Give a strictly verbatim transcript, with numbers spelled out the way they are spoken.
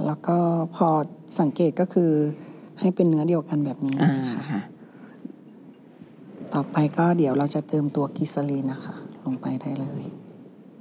แล้วก็พอสังเกตก็คือให้เป็นเนื้อเดียวกันแบบนี้อ่านะคะค่ะต่อไปก็เดี๋ยวเราจะเติมตัวกิสลีนนะคะ ลงไปได้เลย